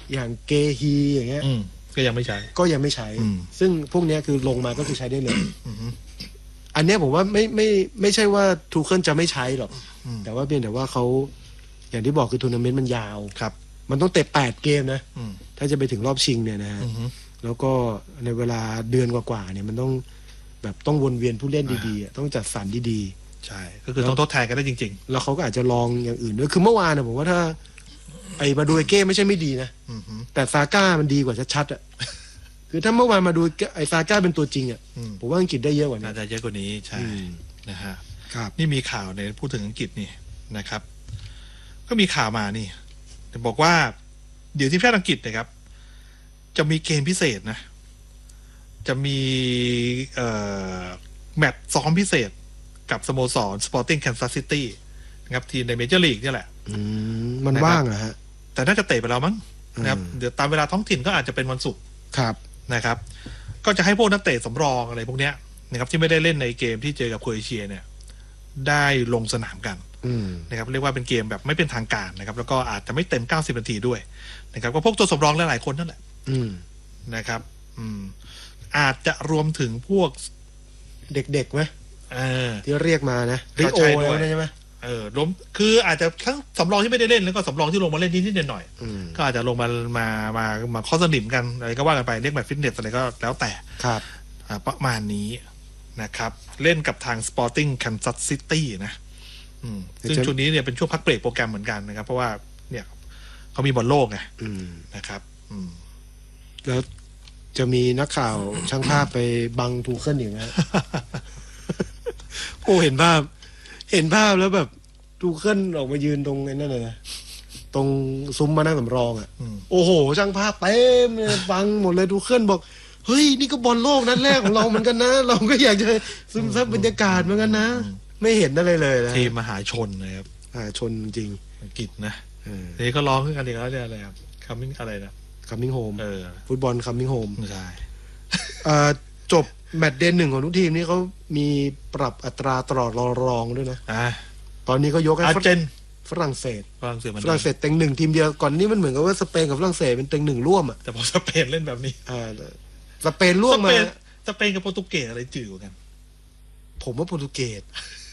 อย่างเกฮีอย่างเงี้ยก็ยังไม่ใช้ซึ่งพวกนี้คือลงมาก็คือใช้ได้เลยอันนี้ผมว่าไม่ใช่ว่าทูเคิลจะไม่ใช้หรอกแต่ว่าเพียงแต่ว่าเขาอย่างที่บอกคือทัวร์นาเมนต์มันยาวครับมันต้องเตะ8เกมนะถ้าจะไปถึงรอบชิงเนี่ยนะฮะแล้วก็ในเวลาเดือนกว่าๆเนี่ยมันต้องแบบต้องวนเวียนผู้เล่นดีๆต้องจัดสรรดีๆใช่ก็คือต้องทดแทนกันได้จริงๆแล้วเขาก็อาจจะลองอย่างอื่นด้วยคือเมื่อวานนะผมว่าถ้าไอ้มาดูเก้ไม่ใช่ไม่ดีนะแต่ซาก้ามันดีกว่าชัดๆอ่ะคือถ้าเมื่อวานมาดูไอ้ซาก้าเป็นตัวจริงอ่ะผมว่าอังกฤษได้เยอะกว่านี้น่าจะเยอะกว่านี้ใช่นะฮะครับนี่มีข่าวในพูดถึงอังกฤษนี่นะครับก็มีข่าวมานี่บอกว่าเดี๋ยวทีมชาติอังกฤษนะครับจะมีเกมพิเศษนะจะมีแมตช์ซ้อมพิเศษกับสโมสร Sporting Kansas City นะครับทีมในเมเจอร์ลีกนี่แหละมันว่างเหรอฮะแต่น่าจะเตะไปแล้วมั้งนะครับเดี๋ยวตามเวลาท้องถิ่นก็อาจจะเป็นวันศุกร์ครับนะครับก็จะให้พวกนักเตะสำรองอะไรพวกเนี้ยนะครับที่ไม่ได้เล่นในเกมที่เจอกับโครเอเชียเนี่ยได้ลงสนามกันนะครับเรียกว่าเป็นเกมแบบไม่เป็นทางการนะครับแล้วก็อาจจะไม่เต็ม90นาทีด้วยนะครับก็พวกตัวสำรองหลายๆคนนั่นแหละนะครับอาจจะรวมถึงพวกเด็กๆไหมที่เรียกมานะริโออะไรใช่ไหมรวมคืออาจจะทั้งสำรองที่ไม่ได้เล่นแล้วก็สำรองที่ลงมาเล่นนิดๆหน่อยๆก็อาจจะลงมาข้อสนิมกันอะไรก็ว่ากันไปเรียกแบบฟิตเนสอะไรก็แล้วแต่ครับประมาณนี้นะครับเล่นกับทาง Sporting Kansas City นะซึ่งช่วงนี้เนี่ยเป็นช่วงพักเบรกโปรแกรมเหมือนกันนะครับเพราะว่าเนี่ยเขามีบอลโลกไงนะครับแล้วจะมีนักข่าวช่างภาพไปบังทูเคิลอีกไหมโอ้เห็นภาพแล้วแบบทูเคิลออกมายืนตรงนั่นเลยนะตรงซุ้มมานั่งสำรองอ่ะโอ้โหช่างภาพเต็มเลยบังหมดเลยทูเคิลบอกเฮ้ยนี่ก็บอลโลกนัดแรกของเราเหมือนกันนะเราก็อยากจะซึมซับบรรยากาศเหมือนกันนะไม่เห็นอะไรเลยนะทีมมหาชนนะครับมหาชนจริงอังกฤษนะนี่ก็ร้องขึ้นกันอีกแล้วเนี่ยอะไรครับcoming อะไรนะ coming home ฟุตบอล coming home ใช่จบแมตช์เดย์ 1ของทุกทีมนี่เขามีปรับอัตราตลอดรองด้วยนะตอนนี้ก็ยกให้ฝรั่งเศสเต็ง1ทีมเดียวก่อนนี้มันเหมือนกับว่าสเปนกับฝรั่งเศสเป็นเต็ง1ร่วมอ่ะแต่พอสเปนเล่นแบบนี้สเปนร่วมมาสเปนกับโปรตุเกสอะไรจืดกว่ากันผมว่าโปรตุเกส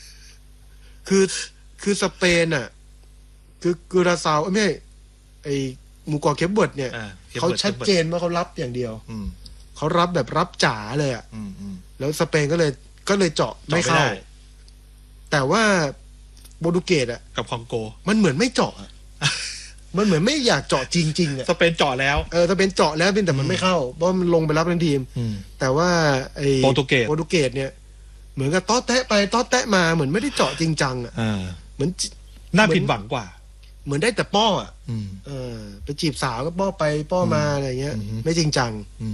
คือสเปนอ่ะคือกูราซาวไม่ไอหมู่เกาะเคปเวิร์ดเนี่ยเขาชัดเจนว่าเขารับอย่างเดียวเขารับแบบรับจ๋าเลยอ่ะแล้วสเปนก็เลยเจาะไม่เข้าแต่ว่าโปรตุเกสอ่ะกับคองโกมันเหมือนไม่เจาะมันเหมือนไม่อยากเจาะจริงๆอ่ะสเปนเจาะแล้วสเปนเจาะแล้วเป็นแต่มันไม่เข้าเพราะมันลงไปรับทั้งทีมแต่ว่าไอ้โปรตุเกสเนี่ยเหมือนกับต้อแตะไปต้อแตะมาเหมือนไม่ได้เจาะจริงจังอ่ะเหมือนน่าผิดหวังกว่าเหมือนได้แต่ป้ออ่ะไปจีบสาวก็ป้อไปป้อมาอะไรเงี้ยไม่จริงจัง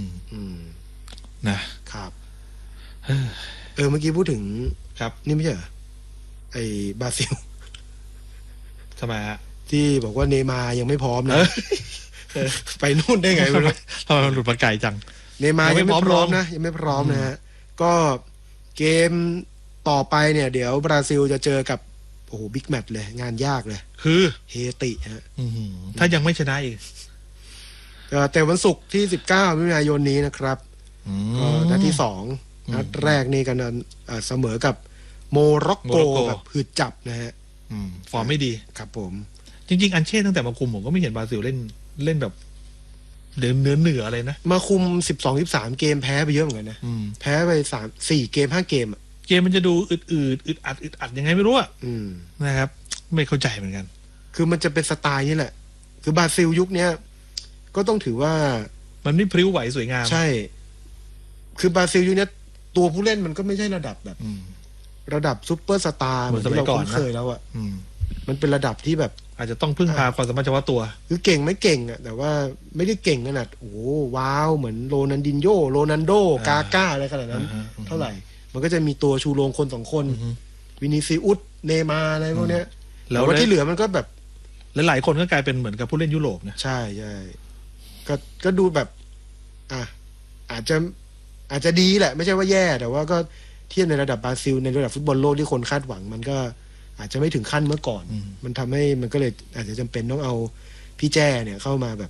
นะครับเมื่อกี้พูดถึงครับนี่ไม่ใช่เหรอไอ้บราซิลทำไมฮะที่บอกว่าเนย์มาร์ยังไม่พร้อมนะไปนู่นได้ไงไม่รู้ทำไมมันหลุดมาไกลจังเนย์มาร์ยังไม่พร้อมนะยังไม่พร้อมนะฮะก็เกมต่อไปเนี่ยเดี๋ยวบราซิลจะเจอกับโอ้โหบิ๊กแมตช์เลยงานยากเลยคือเฮติฮะถ้ายังไม่ชนะอีกแต่วันศุกร์ที่19มิถุนายนนี้นะครับก็นัดที่2นัดแรกนี่กันเสมอกับโมร็อกโกแบบหืดจับนะฮะฟอร์มไม่ดีครับผมจริงๆอันเช่ตั้งแต่มาคุมผมก็ไม่เห็นบราซิลเล่นแบบเหนืออะไรนะมาคุม12-13เกมแพ้ไปเยอะเหมือนกันนะแพ้ไป3-4เกม5เกมเกมมันจะดูอึดอัดยังไงไม่รู้อ่ะนะครับไม่เข้าใจเหมือนกันคือมันจะเป็นสไตล์นี่แหละคือบราซิลยุคนี้ก็ต้องถือว่ามันไม่พริ้วไหวสวยงามใช่คือบราซิลยุคนี้ตัวผู้เล่นมันก็ไม่ใช่ระดับแบบระดับซุปเปอร์สตาร์เหมือนที่เราคุ้นเคยแล้วอ่ะมันเป็นระดับที่แบบอาจจะต้องพึ่งพาความสามารถเฉพาะตัวคือเก่งไม่เก่งอ่ะแต่ว่าไม่ได้เก่งขนาดโอ้ว้าวเหมือนโรนัลดินโญ่โรนัลโดกาก้าอะไรขนาดนั้นเท่าไหร่มันก็จะมีตัวชูโรงคน2คนวินิซิอุสเนย์มาร์อะไรพวกเนี้ยแล้วที่เหลือมันก็แบบหลายๆคนก็กลายเป็นเหมือนกับผู้เล่นยุโรปนะใช่ก็ดูแบบอาจจะดีแหละไม่ใช่ว่าแย่แต่ว่าก็เทียบในระดับบราซิลในระดับฟุตบอลโลกที่คนคาดหวังมันก็อาจจะไม่ถึงขั้นเมื่อก่อนมันทำให้มันก็เลยอาจจะจำเป็นต้องเอาพี่แจ้เนี่ยเข้ามาแบบ